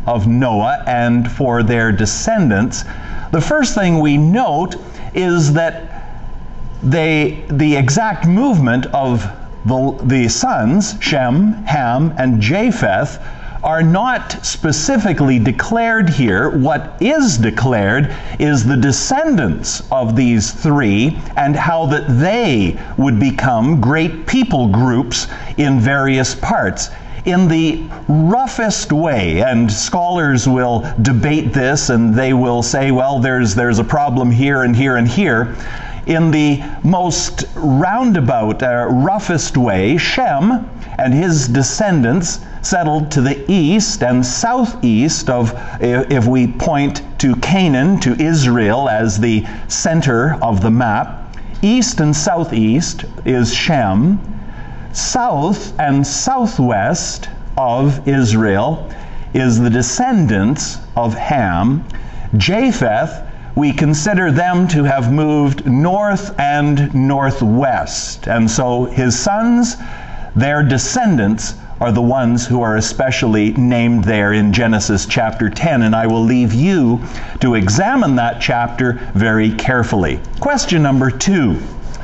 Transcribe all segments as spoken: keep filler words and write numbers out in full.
of Noah and for their descendants, the first thing we note is that they, the exact movement of the, the sons, Shem, Ham, and Japheth, are not specifically declared here. What is declared is the descendants of these three and how that they would become great people groups in various parts. In the roughest way, and scholars will debate this and they will say, well, there's, there's a problem here and here and here. In the most roundabout, uh, roughest way, Shem and his descendants settled to the east and southeast of, if we point to Canaan, to Israel as the center of the map. East and southeast is Shem. South and southwest of Israel is the descendants of Ham. Japheth, we consider them to have moved north and northwest. And so his sons, their descendants, are the ones who are especially named there in Genesis chapter ten. And I will leave you to examine that chapter very carefully. Question number two.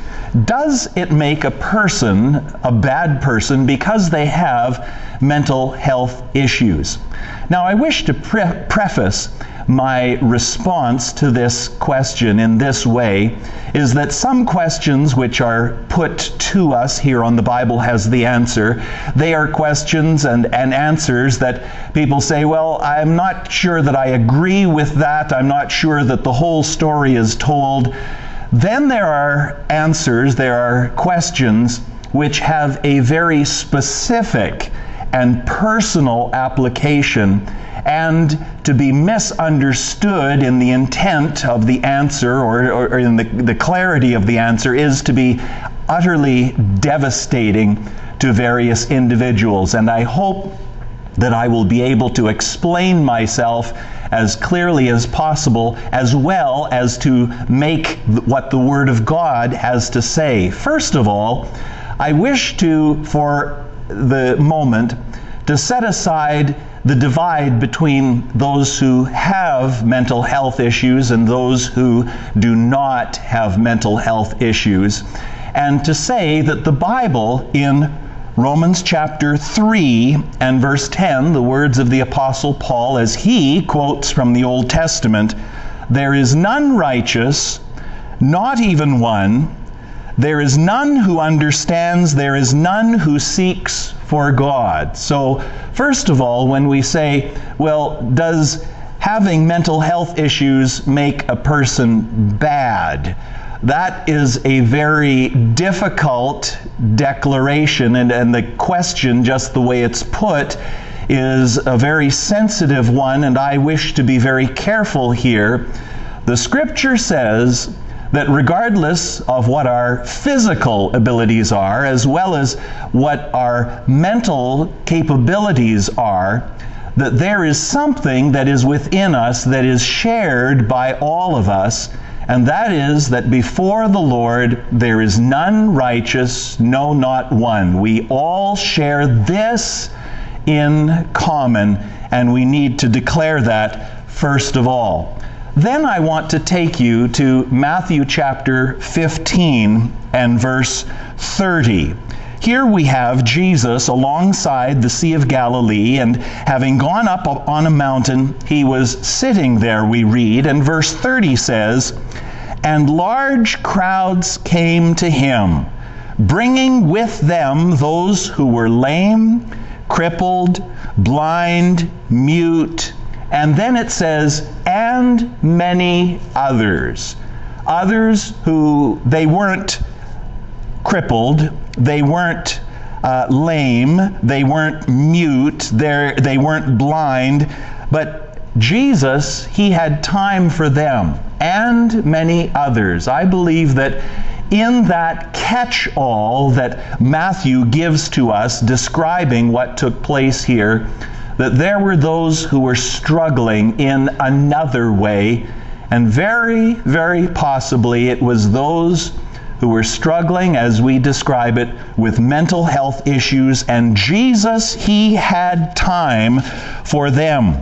Does it make a person a bad person because they have mental health issues? Now, I wish to pre- preface my response to this question in this way, is that some questions which are put to us here on The Bible Has the Answer, they are questions and, and answers that people say, well, I'm not sure that I agree with that. I'm not sure that the whole story is told. Then there are answers, there are questions which have a very specific and personal application, and to be misunderstood in the intent of the answer or, or in the, the clarity of the answer is to be utterly devastating to various individuals. And I hope that I will be able to explain myself as clearly as possible, as well as to make what the Word of God has to say. First of all, I wish to, for the moment, to set aside the divide between those who have mental health issues and those who do not have mental health issues, and to say that the Bible in Romans chapter three and verse ten, the words of the Apostle Paul as he quotes from the Old Testament, "There is none righteous, not even one. There is none who understands, there is none who seeks for God." So, first of all, when we say, well, does having mental health issues make a person bad? That is a very difficult declaration, and, and the question, just the way it's put, is a very sensitive one, and I wish to be very careful here. The Scripture says that regardless of what our physical abilities are, as well as what our mental capabilities are, that there is something that is within us that is shared by all of us, and that is that before the Lord there is none righteous, no, not one. We all share this in common, and we need to declare that first of all. Then I want to take you to Matthew chapter fifteen and verse thirty. Here we have Jesus alongside the Sea of Galilee, and having gone up on a mountain, he was sitting there, we read, and verse thirty says, "And large crowds came to him, bringing with them those who were lame, crippled, blind, mute," and then it says, "and many others." Others who, they weren't crippled, they weren't uh, lame, they weren't mute, they weren't blind, but Jesus, he had time for them, and many others. I believe that in that catch-all that Matthew gives to us describing what took place here, that there were those who were struggling in another way, and very, very possibly it was those who were struggling, as we describe it, with mental health issues, and Jesus, he had time for them.